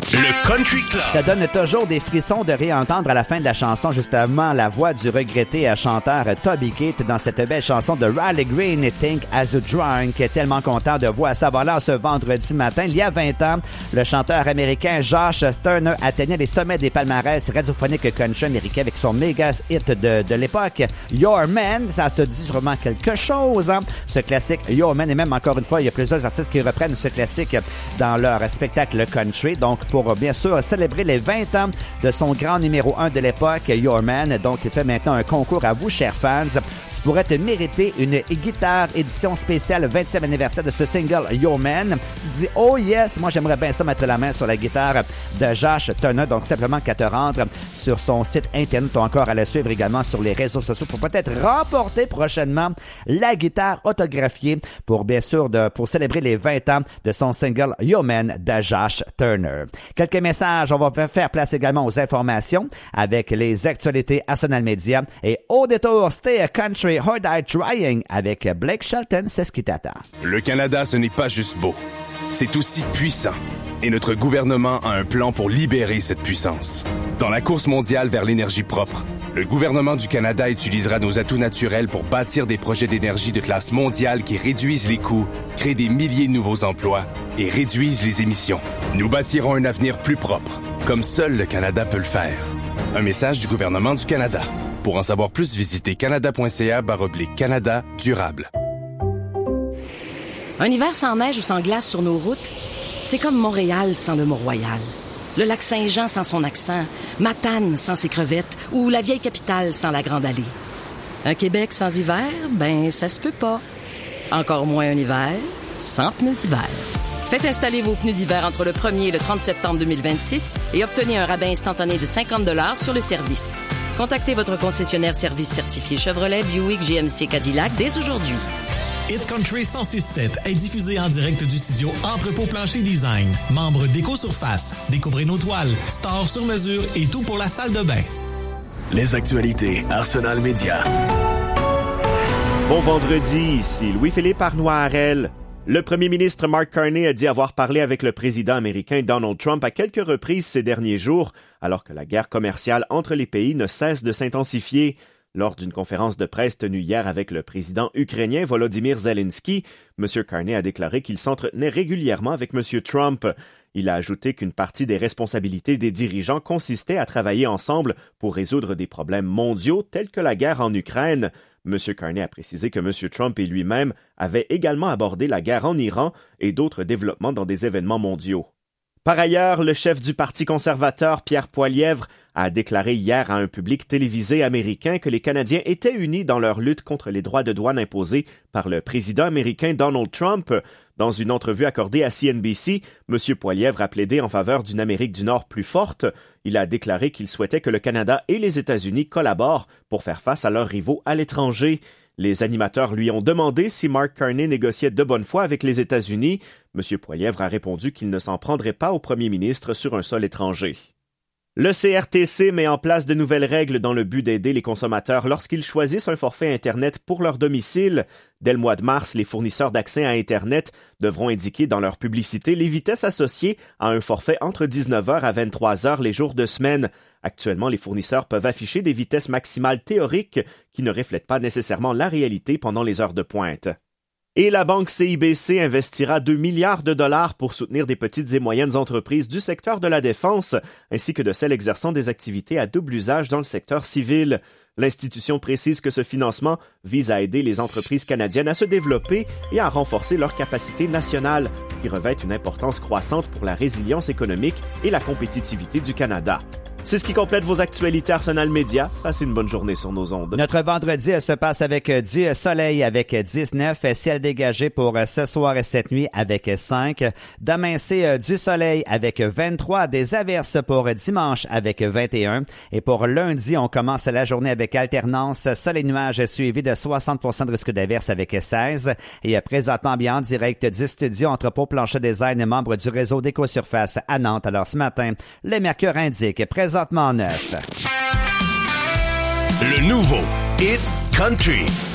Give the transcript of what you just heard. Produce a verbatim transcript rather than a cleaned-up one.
Le Country Club. Ça donne toujours des frissons de réentendre à la fin de la chanson justement la voix du regretté chanteur Toby Keith dans cette belle chanson de Riley Green, Think As a Drunk. Tellement content de voir sa valeur ce vendredi matin. Il y a vingt ans, le chanteur américain Josh Turner atteignait les sommets des palmarès radiophoniques country américains avec son méga hit de, de l'époque, Your Man. Ça se dit sûrement quelque chose, hein? Ce classique Your Man, et même encore une fois, il y a plusieurs artistes qui reprennent ce classique dans leur spectacle country. Donc, pour Pour bien sûr célébrer les vingt ans de son grand numéro un de l'époque, Your Man. Donc, il fait maintenant un concours à vous, chers fans. Tu pourrais te mériter une guitare édition spéciale vingtième anniversaire de ce single Your Man. Tu dis, oh yes, moi j'aimerais bien ça mettre la main sur la guitare de Josh Turner. Donc, simplement qu'à te rendre sur son site internet ou encore à le suivre également sur les réseaux sociaux pour peut-être remporter prochainement la guitare autographiée pour bien sûr de, pour célébrer les vingt ans de son single Your Man de Josh Turner. Quelques messages, on va faire place également aux informations avec les actualités Arsenal Media et au détour, Stay a Country, Hard Eye Trying avec Blake Shelton, c'est ce qui t'attend. Le Canada, ce n'est pas juste beau, c'est aussi puissant. Et notre gouvernement a un plan pour libérer cette puissance. Dans la course mondiale vers l'énergie propre, le gouvernement du Canada utilisera nos atouts naturels pour bâtir des projets d'énergie de classe mondiale qui réduisent les coûts, créent des milliers de nouveaux emplois et réduisent les émissions. Nous bâtirons un avenir plus propre, comme seul le Canada peut le faire. Un message du gouvernement du Canada. Pour en savoir plus, visitez canada.ca baroblique Canada durable. Un hiver sans neige ou sans glace sur nos routes, c'est comme Montréal sans le Mont-Royal, le lac Saint-Jean sans son accent, Matane sans ses crevettes ou la vieille capitale sans la Grande Allée. Un Québec sans hiver, ben ça se peut pas. Encore moins un hiver sans pneus d'hiver. Faites installer vos pneus d'hiver entre le premier et le trente septembre deux mille vingt-six et obtenez un rabais instantané de cinquante dollars sur le service. Contactez votre concessionnaire service certifié Chevrolet, Buick, G M C, Cadillac dès aujourd'hui. Hit Country cent six sept est diffusé en direct du studio Entrepôt Plancher Design. Membre d'Éco-Surface. Découvrez nos toiles, stores sur mesure et tout pour la salle de bain. Les actualités Arsenal Media. Bon vendredi, ici Louis-Philippe Arnoirel. Le premier ministre Mark Carney a dit avoir parlé avec le président américain Donald Trump à quelques reprises ces derniers jours, alors que la guerre commerciale entre les pays ne cesse de s'intensifier. Lors d'une conférence de presse tenue hier avec le président ukrainien Volodymyr Zelensky, M. Carney a déclaré qu'il s'entretenait régulièrement avec M. Trump. Il a ajouté qu'une partie des responsabilités des dirigeants consistait à travailler ensemble pour résoudre des problèmes mondiaux tels que la guerre en Ukraine. M. Carney a précisé que M. Trump et lui-même avaient également abordé la guerre en Iran et d'autres développements dans des événements mondiaux. Par ailleurs, le chef du Parti conservateur, Pierre Poilievre, a déclaré hier à un public télévisé américain que les Canadiens étaient unis dans leur lutte contre les droits de douane imposés par le président américain Donald Trump. Dans une entrevue accordée à C N B C, M. Poilievre a plaidé en faveur d'une Amérique du Nord plus forte. Il a déclaré qu'il souhaitait que le Canada et les États-Unis collaborent pour faire face à leurs rivaux à l'étranger. Les animateurs lui ont demandé si Mark Carney négociait de bonne foi avec les États-Unis. M. Poilievre a répondu qu'il ne s'en prendrait pas au premier ministre sur un sol étranger. Le C R T C met en place de nouvelles règles dans le but d'aider les consommateurs lorsqu'ils choisissent un forfait Internet pour leur domicile. Dès le mois de mars, les fournisseurs d'accès à Internet devront indiquer dans leur publicité les vitesses associées à un forfait entre dix-neuf heures à vingt-trois heures les jours de semaine. Actuellement, les fournisseurs peuvent afficher des vitesses maximales théoriques qui ne reflètent pas nécessairement la réalité pendant les heures de pointe. Et la banque C I B C investira deux milliards de dollars pour soutenir des petites et moyennes entreprises du secteur de la défense, ainsi que de celles exerçant des activités à double usage dans le secteur civil. L'institution précise que ce financement vise à aider les entreprises canadiennes à se développer et à renforcer leur capacité nationale, qui revêt une importance croissante pour la résilience économique et la compétitivité du Canada. C'est ce qui complète vos actualités Arsenal Media. Passez une bonne journée sur nos ondes. Notre vendredi se passe avec du soleil avec dix-neuf, ciel dégagé pour ce soir et cette nuit avec cinq. Demain, c'est du soleil avec vingt-trois, des averses pour dimanche avec vingt et un. Et pour lundi, on commence la journée avec alternance soleil-nuage suivi de soixante pour cent de risque d'averse avec seize. Et présentement, bien en direct du studio Entrepôt Plancher Design, membre du réseau d'Éco-Surface à Nantes. Alors ce matin, le mercure indique présentement neuf. Le nouveau Hit Country.